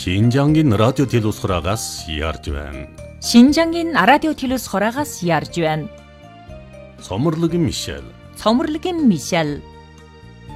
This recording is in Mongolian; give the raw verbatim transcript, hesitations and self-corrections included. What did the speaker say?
Шинжангийн радио телевиз хураагаас ярьж байна. Шинжангийн радио телевиз хураагаас ярьж байна. Цоморлогийн Мишель. Цоморлогийн Мишель.